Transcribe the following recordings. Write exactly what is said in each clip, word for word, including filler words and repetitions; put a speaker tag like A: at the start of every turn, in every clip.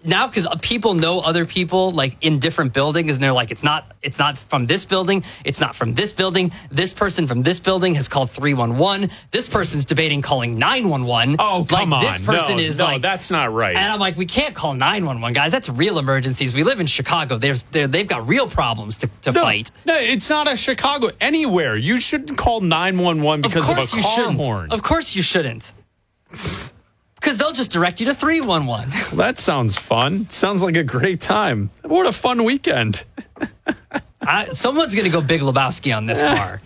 A: now because people know other people like in different buildings, and they're like, it's not, it's not from this building, it's not from this building. This person from this building has called three one one. This person's debating calling nine one one.
B: Oh, come
A: like,
B: on!
A: This person
B: no,
A: is
B: no,
A: like,
B: that's not right.
A: And I'm like, we can't call nine one one, guys. That's real emergencies. We live in Chicago. There's, they've got real problems to, to
B: no,
A: fight.
B: No, it's not a Chicago. Anywhere you shouldn't call nine one one because of, of a car
A: shouldn't.
B: horn.
A: Of course you shouldn't. Because they'll just direct you to three one one.
B: Well, that sounds fun. Sounds like a great time. What a fun weekend.
A: I, someone's going to go Big Lebowski on this car.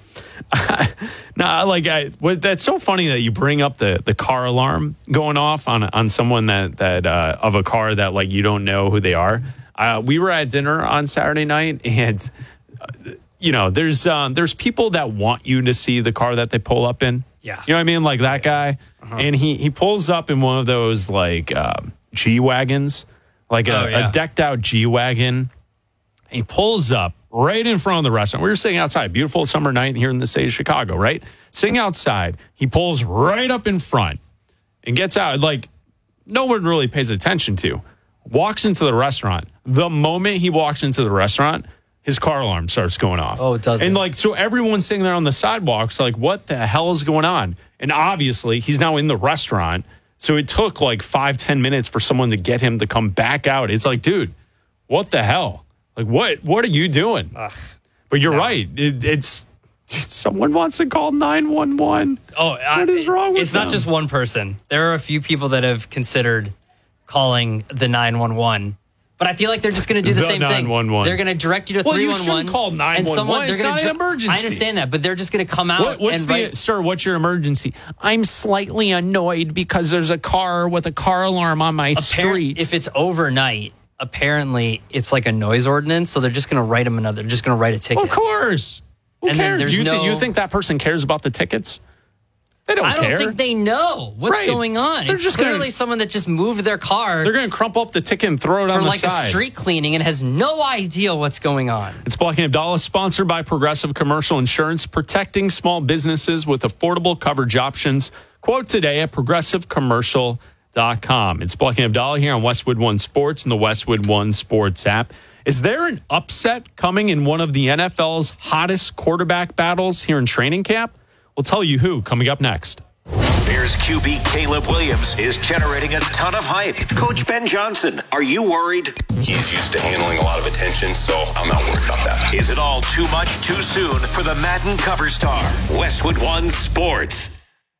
B: nah, like I, what, that's so funny that you bring up the, the car alarm going off on on someone that that uh, of a car that like you don't know who they are. Uh, we were at dinner on Saturday night, and uh, you know, there's um, there's people that want you to see the car that they pull up in.
A: Yeah,
B: you know what I mean, like that guy. Uh-huh. And he, he pulls up in one of those like um, G-Wagons, like a,
A: oh, yeah.
B: a decked out G-Wagon. And he pulls up right in front of the restaurant. We were sitting outside, beautiful summer night here in the state of Chicago, right? Sitting outside. He pulls right up in front and gets out. Like no one really pays attention to. Walks into the restaurant. The moment he walks into the restaurant, his car alarm starts going off.
A: Oh, it does.
B: And like, so everyone's sitting there on the sidewalks, like, what the hell is going on? And obviously, he's now in the restaurant. So it took like five, ten minutes for someone to get him to come back out. It's like, dude, what the hell? Like, what what are you doing? Ugh, but you're no. right. It, it's someone wants to call nine one one.
A: Oh,
B: what I, is wrong with
A: It's
B: them?
A: not just one person. There are a few people that have considered calling the nine one one. But I feel like they're just going to do the, the same
B: nine one one.
A: thing. They're going to direct you to
B: well,
A: three one one.
B: Well, you shouldn't call nine one one. It's not an emergency.
A: I understand that, but they're just going to come out
B: what, what's
A: and
B: the,
A: write,
B: Sir, what's your emergency? I'm slightly annoyed because there's a car with a car alarm on my street.
A: If it's overnight, apparently it's like a noise ordinance, so they're just going to write them another. They're just going to write a ticket.
B: Of course. Who
A: and
B: cares?
A: There's
B: you,
A: no,
B: th- you think that person cares about the tickets? They don't
A: I
B: care.
A: don't think they know what's
B: right.
A: going on.
B: They're
A: it's
B: just
A: clearly
B: gonna,
A: someone that just moved their car.
B: They're going to crumple up the ticket and throw it on
A: for
B: the
A: like
B: side.
A: a street cleaning and has no idea what's going on.
B: It's Black and Abdallah, sponsored by Progressive Commercial Insurance, protecting small businesses with affordable coverage options. Quote today at progressive commercial dot com. It's Black and Abdallah here on Westwood One Sports and the Westwood One Sports app. Is there an upset coming in one of the N F L's hottest quarterback battles here in training camp? We'll tell you who coming up next.
C: Bears Q B Caleb Williams is generating a ton of hype. Coach Ben Johnson, are you worried?
D: He's used to handling a lot of attention, so I'm not worried about that.
C: Is it all too much too soon for the Madden cover star? Westwood One Sports.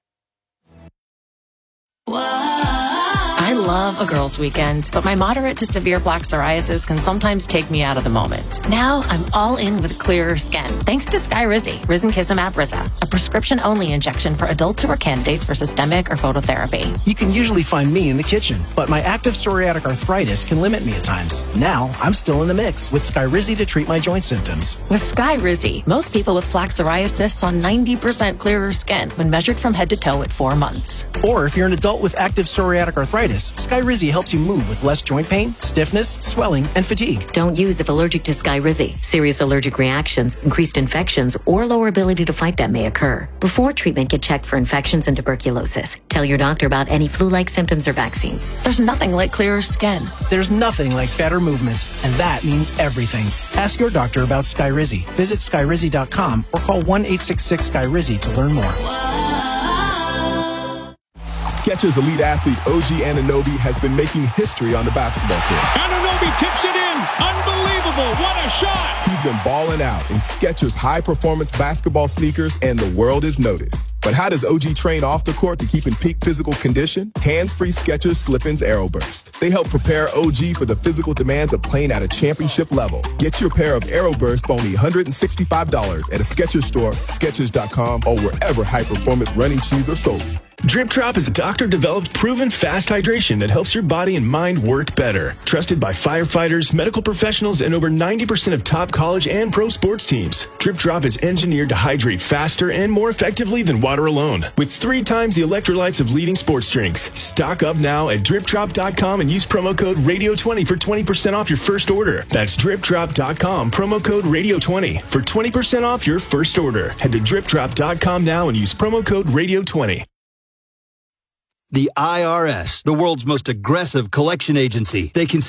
E: I love a girls' weekend, but my moderate to severe plaque psoriasis can sometimes take me out of the moment. Now I'm all in with clearer skin, thanks to Skyrizi, Risankizumab Riza, a prescription-only injection for adults who are candidates for systemic or phototherapy.
F: You can usually find me in the kitchen, but my active psoriatic arthritis can limit me at times. Now I'm still in the mix with Skyrizi to treat my joint symptoms.
E: With Skyrizi, most people with plaque psoriasis saw ninety percent clearer skin when measured from head to toe at four months.
F: Or if you're an adult with active psoriatic arthritis, Skyrizi helps you move with less joint pain, stiffness, swelling, and fatigue.
G: Don't use if allergic to Skyrizi. Serious allergic reactions, increased infections, or lower ability to fight them may occur. Before treatment, get checked for infections and tuberculosis. Tell your doctor about any flu-like symptoms or vaccines.
E: There's nothing like clearer skin.
F: There's nothing like better movement, and that means everything. Ask your doctor about Skyrizi. Visit Skyrizi dot com or call one eight six six Skyrizi to learn more.
H: Skechers elite athlete O G Anunoby has been making history on the basketball court.
I: Anunoby tips it in. Unbelievable. What a shot.
H: He's been balling out in Skechers high-performance basketball sneakers, and the world is noticed. But how does O G train off the court to keep in peak physical condition? Hands-free Skechers Slip-ins Aeroburst. They help prepare O G for the physical demands of playing at a championship level. Get your pair of Aeroburst for only one hundred sixty-five dollars at a Skechers store, Skechers dot com, or wherever high-performance running shoes are sold.
J: Drip Drop is a doctor-developed, proven fast hydration that helps your body and mind work better. Trusted by firefighters, medical professionals, and over ninety percent of top college and pro sports teams. Drip Drop is engineered to hydrate faster and more effectively than water alone. With three times the electrolytes of leading sports drinks. Stock up now at drip drop dot com and use promo code radio twenty for twenty percent off your first order. That's drip drop dot com, promo code radio twenty for twenty percent off your first order. Head to drip drop dot com now and use promo code radio twenty.
K: The I R S, the world's most aggressive collection agency. They can